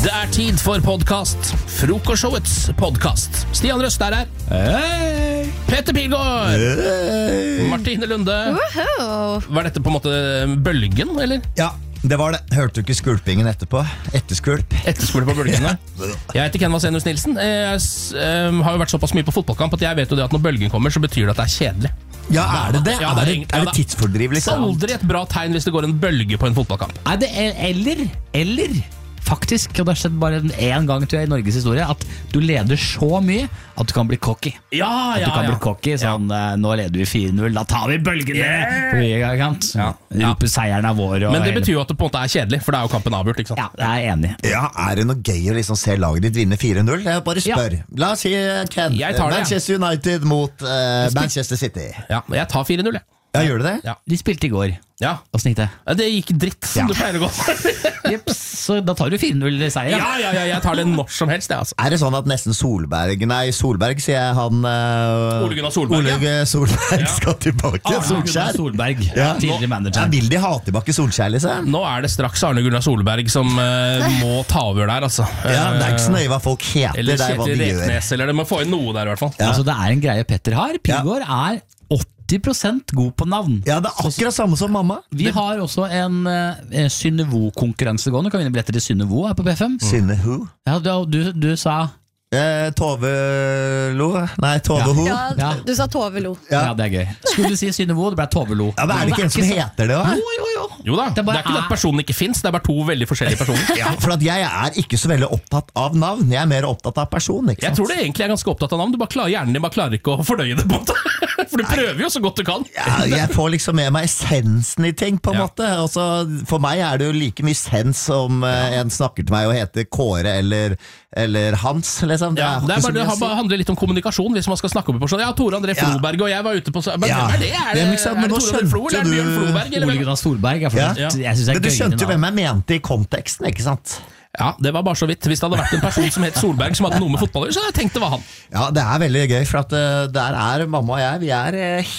Det tid for podcast. Frokostshowets podcast. Stian Røst er her. Hey. Peter Pilgaard. Hey. Martine Lunde. Var dette på en måte bølgen, eller? Ja, det var det. Hørte du ikke skulpingen etterpå? Etterskulp. Etterskole på bølgene. Jeg heter Ken Vasenius Nilsen. Jeg har jo vært såpass mye på fotballkamp at jeg vet jo det at når bølgen kommer, så betyr det at det er kjedelig. Ja, er det det? Ja, er det tidsfordriv, liksom? Aldri et bra tegn hvis det går en bølge på en fotballkamp. Nei, det er, eller faktisk, og det har skjedd bare en gang tror jeg, i Norges historie, at du leder så mye at du kan bli cocky. Ja. Du kan bli cocky, sånn, nå leder vi 4-0, da tar vi bølgene! Roper seieren av vår. Men det betyr jo at det på en måte er kjedelig, for det er jo kampen avgjort, ikke sant? Ja, jeg er enig. Ja, er det noe gøy å liksom se laget ditt vinne 4-0? Jeg bare spør. La oss si, Ken, Manchester United mot Manchester City. Ja, jeg tar 4-0, jeg. Ja, gjør du det? Ja. De spilte i går. Ja. Hvordan gikk det? Det gikk dritt, som du pleier å gå. Jeps, så da tar du 4-0-seier. Ja, jeg tar det når som helst, altså. Er det sånn at nesten Solberg, sier jeg han Ole Gunnar Solberg, Ole Solberg skal tilbake, Solskjær. Solberg, Ja. tidligere manager. Vil de ha tilbake Solskjær, liksom? Nå er det straks Arne Gunnar Solberg som må ta over der, altså. Ja, det er ikke så nøye hva folk heter, Eller det er hva Kjetil de gjør. Reknes, eller det må få inn noe der i hvert fall. Ja. Altså, det er en greie Petter har. Pilgaard er 80% god på navn. Ja, det er akkurat samme som mamma. Vi har også en Synnevo-konkurranse gående. Kan vinne billetter til Synnevo her på B5. Synne who? Ja, du sa Tove Lo? Nei, Tove Ho. Ja, du sa Tove Lo. ja. Det er gøy. Skulle du si Synnevo, det ble Tove Lo. Ja, men er det ikke en som heter det også? Jo da, det er ikke det at personen ikke finnes, det er bare to veldig forskjellige personer. Ja, for at jeg er ikke så veldig opptatt av navn. Jeg er mer opptatt av person, ikke sant? Jeg tror det egentlig er ganske opptatt av navn. Hjernen din bare klarer ikke å fordøye det på en måte. For du prøver jo så godt du kan. Ja, jeg får liksom med meg essensen i ting, på en måte. Også, for meg er det jo like mye sens om en snakker til meg og heter Kåre eller Hans, liksom. Det handler litt om kommunikasjon hvis man skal snakke om en person. Ja, Tore André Floberg, og jeg var ute på men hvem er det? Er det Tore André Flo, eller er det Bjørn Floberg? Ole Gunnar Solberg. Ja. Jeg synes det er Men du gøy skjønte jo hvem jeg mente i konteksten, ikke sant? Ja, det var bare så vidt. Hvis det hadde vært en person som het Solberg som hadde noe med fotball, så hadde jeg tenkt det var han. Ja, det er veldig gøy, for at der er mamma og jeg, vi er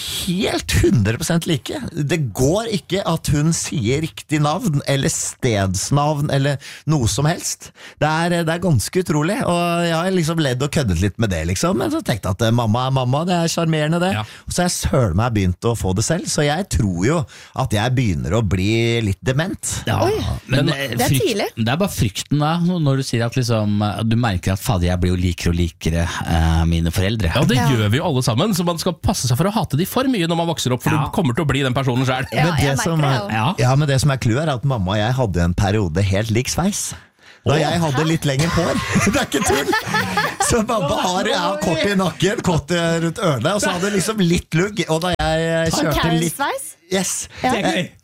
helt 100% like. Det går ikke at hun sier riktig navn, eller stedsnavn, eller noe som helst. Det er ganske utrolig, og jeg har liksom ledd og køddet litt med det, liksom. Men så tenkte jeg at mamma er mamma, det er charmerende det. Ja. Og så har jeg søren meg begynt å få det selv, så jeg tror jo at jeg begynner å bli litt dement. Ja, Oi, men det er tidlig. Det er bare frykten da, når du sier at liksom, du merker at fader, jeg blir jo likere og likere mine foreldre. Ja, det gjør vi jo alle sammen, så man skal passe seg for å hate de for mye når man vokser opp, for du kommer til å bli den personen selv. Ja, Men det jeg som merker det jo. Ja, men det som er clouet er at mamma og jeg hadde en periode helt lik sveis. Da jeg hadde litt lengre hår. Det er ikke tull. Så mamma har kort i nakken, kort rundt ørene, og så hadde liksom litt lugg. Og da jeg kjørte litt Karen-sveis? Yes. Ja. Det er gøy.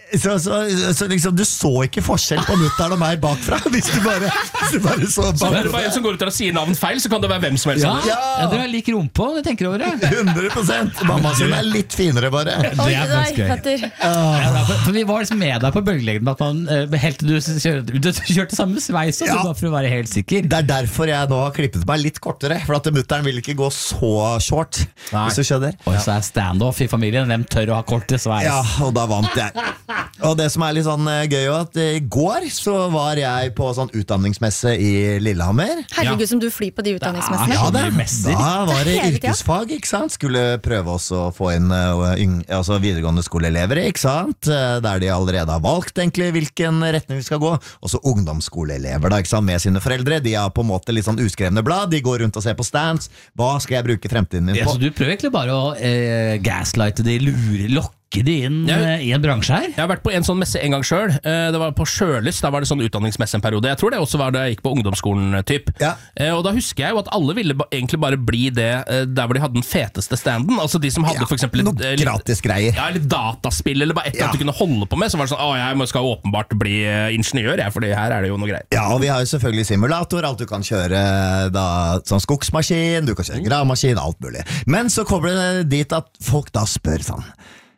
Så liksom, du så ikke forskjell på mutteren og meg bakfra. Hvis du bare så Så er det bare bakfra. en som går ut og sier navn feil, så kan det være hvem som helst. Ja, dere har lik rumpe, jeg tenker over det. 100%. Mamma sin er litt finere bare. Oi, Det er faktisk gøy. Petter. Ja, for vi var liksom med deg på bølgelengden at man helt til du kjørte samme sveis også, Ja. bare for å være helt sikker. Det er derfor jeg nå har klippet meg litt kortere. For at mutteren vil ikke gå så short. Nei. Hvis du skjønner. Og så er standoff i familien, hvem tør å ha korte sveis? Ja, og da vant jeg. Og det som er litt sånn gøy jo, at i går så var jeg på sånn utdanningsmesse i Lillehammer. Herregud, som du flyr på de utdanningsmessene. Ja, da, mye messer. da var det Hele tida. yrkesfag, ikke sant? Skulle prøve også å få inn altså videregående skoleelever, ikke sant? Der de allerede har valgt egentlig hvilken retning vi skal gå. Og så ungdomsskoleelever da, ikke sant? Med sine foreldre. De har på en måte litt sånn uskrevne blad. De går rundt og ser på stands. Hva skal jeg bruke fremtiden min Ja, på? så du prøver egentlig bare å gaslighte de, lokke de inn Ja. i en bransje her? Jeg har vært på en sånn messe en gang selv. Det var på Sjølyst, da var det sånn utdanningsmesse en periode. Jeg tror det også var da jeg gikk på ungdomsskolen typ. Ja. Og da husker jeg jo at alle ville egentlig bare bli det der hvor de hadde den feteste standen. Altså de som hadde for eksempel noe gratis greier. Ja, litt dataspill eller bare et eller annet du kunne holde på med. Så var det sånn, jeg skal åpenbart bli ingeniør, fordi her er det jo noe greier. Ja, og vi har jo selvfølgelig simulator, alt du kan kjøre da, sånn skogsmaskin, du kan kjøre gravemaskin, alt mulig. Men så kommer det dit at folk da spør sånn,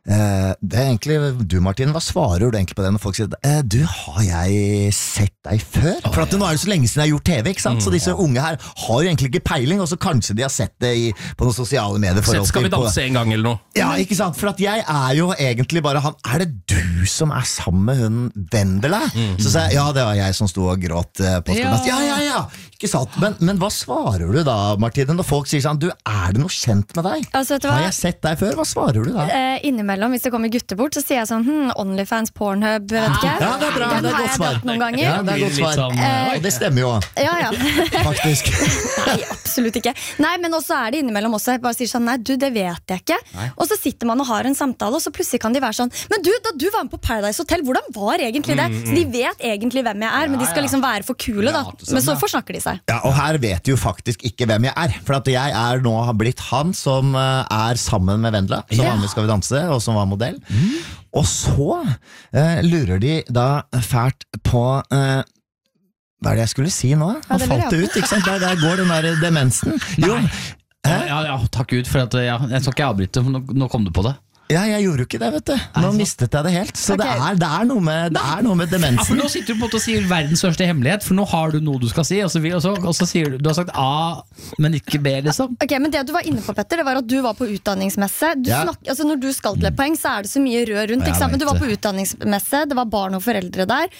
Det egentlig du, Martin, hva svarer du egentlig på det når folk sier du, har jeg sett deg før? For at nå er det så lenge siden jeg har gjort TV, ikke sant? Så disse unge her har jo egentlig ikke peiling, og så kanskje de har sett det på noen sosiale medier. Skal vi danse en gang eller noe? Ja, ikke sant? For at jeg er jo egentlig bare han, er det du som er sammen med hun Vendela? Så sa jeg, ja, det var jeg som sto og gråt på skolen. Ja, ikke sant? Men hva svarer du da, Martine, når folk sier sånn, du, er det noe kjent med deg? Altså, har jeg sett deg før? Hva svarer du da? Innimellom, hvis det kommer gutter bort, så sier jeg sånn, OnlyFans, Pornhub, vet ikke. Ja, det er bra, det er godt svar. Noen ganger. Ja, det er godt svar. Og det stemmer jo. Ja. Faktisk. Nei, absolutt ikke. Nei, men også er det innimellom også, jeg bare sier sånn, nei, du, det vet jeg ikke. Og så sitter man og har en samtale, og så plutselig kan de være sånn, men du, da du var med på Paradise Hotel, hvordan var egentlig det? Så de vet egentlig hvem jeg er, men de skal liksom være for kule da. Men så forsnakker de seg. Ja, og her vet du jo faktisk ikke hvem jeg er, for at jeg er nå har blitt han som er sammen med Vendela, som var med Skal vi danse, og som var modell. Og så lurer de da fælt på hva er det jeg skulle si nå? Nå falt det ut, ikke sant? Der går den der demensen. Jo. Ja, takk Gud, for at jeg skal ikke avbryte, for nå kom du på det. Ja, jeg gjorde jo ikke det, vet du. Nå mistet jeg det helt. Så det er noe med demensen. Ja, for nå sitter du på en måte og sier verdens største hemmelighet, for nå har du noe du skal si, og så sier du har sagt A, men ikke B, liksom. Ok, men det du var inne på, Petter, det var at du var på utdanningsmesse. Altså når du skal til et poeng, så er det så mye rør rundt, ikke sant? Men du var på utdanningsmesse, det var barn og foreldre der.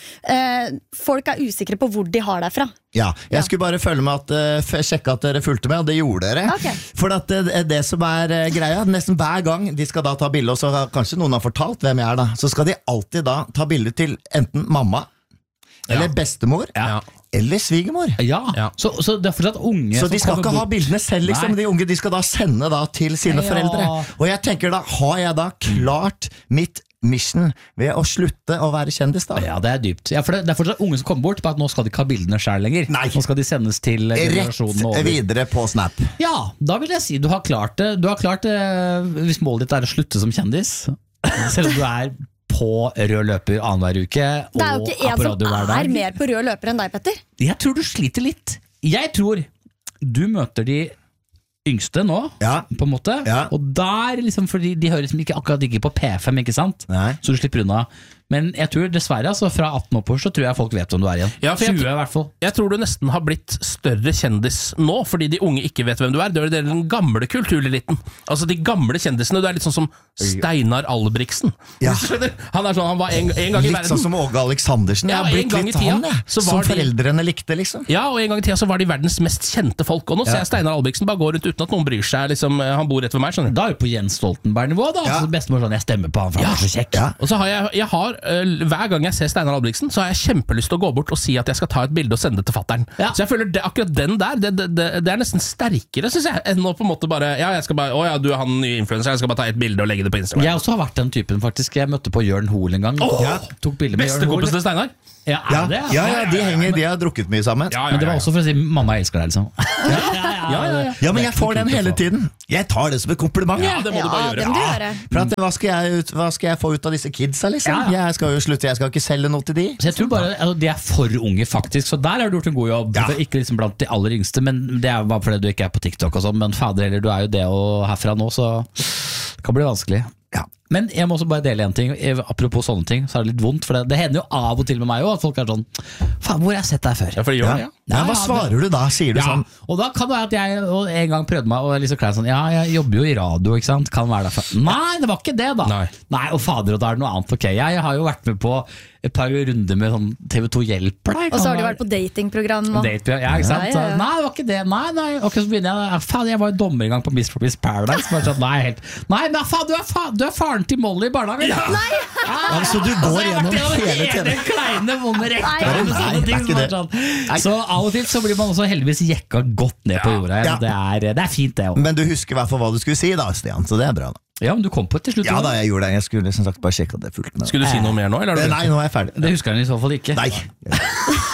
Folk er usikre på hvor de har deg fra. Ja, jeg skulle bare følge med sjekke at dere fulgte med, og det gjorde dere. For at det som er greia, nesten hver gang de skal da ta bilde, og så kanskje noen har fortalt hvem jeg er da, så skal de alltid da ta bilde til enten mamma, eller bestemor, eller svigermor. Så det er fortsatt unge. Så de skal ikke ha bildene selv, liksom. De unge, de skal da sende da til sine foreldre. Og jeg tenker da, har jeg da klart mitt mission ved å slutte å være kjendis da? Ja, det er dypt. Ja, for det er fortsatt unge som kommer bort på at nå skal de ikke ha bildene selv lenger. Nei. Nå skal de sendes til generasjonen over. Rett videre på Snap. Ja, da vil jeg si du har klart det. Du har klart det hvis målet ditt er å slutte som kjendis. Selv om du er på rød løper annenhver uke. Det er jo ikke en som er mer på rød løper enn deg, Petter. Jeg tror du sliter litt. Jeg tror du møter de yngste nå, på en måte. Og der, liksom, fordi de hører liksom ikke akkurat ikke på P5, ikke sant? Nei. Så du slipper unna. Men jeg tror dessverre, altså, fra 18 oppover så tror jeg folk vet hvem du er igjen. 20 i hvert fall. Jeg tror du nesten har blitt større kjendis nå, fordi de unge ikke vet hvem du er. Det er den gamle kultureliten. Altså de gamle kjendisene. Du er litt sånn som Steinar Albrigtsen. Han er sånn, han var en gang i verden. Litt sånn som Åge Aleksandersen. Jeg har blitt litt han, som foreldrene likte, liksom. Ja, og en gang i tida så var de verdens mest kjente folk. Og nå ser jeg Steinar Albrigtsen bare gå rundt uten at noen bryr seg. Liksom, han bor rett ved meg, skjønner du. Da er jo på Jens Stoltenberg-nivå, da. Altså, bestemor sånn, jeg stemmer på han, for han er så kjekk. Og så har jeg hver gang jeg ser Steinar Albrigtsen, så har jeg kjempelyst til å gå bort og si at jeg skal ta et bilde og sende det til fatteren. Så jeg føler akkurat den der, det er nesten sterkere, synes jeg, enn å på en måte bare, jeg skal bare, du er han nye influencer, jeg skal bare ta et bilde og legge det på Instagram. Jeg også har vært den typen, faktisk. Jeg møtte på Jørn Hoel en gang. Tok bilde med Jørn Hoel. Bestekompisen til Steinar? De har drukket mye sammen. Men det var også for å si, mamma elsker deg, liksom. Ja, men jeg får den hele tiden. Jeg tar det som et kompliment. Ja, det må du bare gjøre. For at, hva skal jeg få ut av disse kidsa, liksom? Jeg skal jo slutte, jeg skal ikke selge noe til de. Så jeg tror bare, de er for unge faktisk. Så der har du gjort en god jobb. Ikke liksom blant de aller yngste, men det er bare fordi du ikke er på TikTok og sånn. Men fader heller, du er jo det, og herfra nå, så det kan bli vanskelig. Men jeg må også bare dele en ting. Apropos sånne ting, så er det litt vondt. For det hender jo av og til med meg også, at folk er sånn, faen, hvor har jeg sett deg før? Ja, for de gjør det, hva svarer du da? Sier du sånn? Og da kan det være at jeg en gang prøvde meg, og liksom klær sånn, jeg jobber jo i radio, ikke sant? Kan være derfor. Nei, det var ikke det da. Nei, og fader, og da er det noe annet. Ok, jeg har jo vært med på et par runder med sånn TV2 hjelper deg. Og så har de vært på datingprogram. Ja, ikke sant? Nei, det var ikke det. Nei. Ok, så begynner jeg, faen, jeg var jo dommer en gang på Miss Paradise. Sånn, nei, men faen, du er faren til Molly i barnehagen. Så du går gjennom hele TV. Den kleine, vonde rekken. Så av og til så blir man også heldigvis jekka godt ned på jorda. Det er fint det også. Men du husker i hvert fall hva du skulle si da, Stian, så det er bra da. Ja, men du kom på det til slutt. Ja da, jeg gjorde det. Jeg skulle som sagt bare sjekke at det fulgte med. Skulle du si noe mer nå? Eller? Nei, nå er jeg ferdig. Det husker han i så fall ikke. Nei.